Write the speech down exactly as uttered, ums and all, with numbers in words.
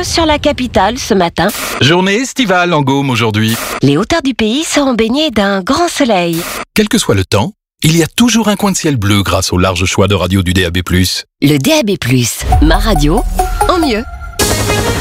sur la capitale ce matin. Journée estivale en Gaume aujourd'hui. Les hauteurs du pays seront baignées d'un grand soleil. Quel que soit le temps, il y a toujours un coin de ciel bleu grâce au large choix de radio du D A B plus. Le D A B plus, ma radio, en mieux.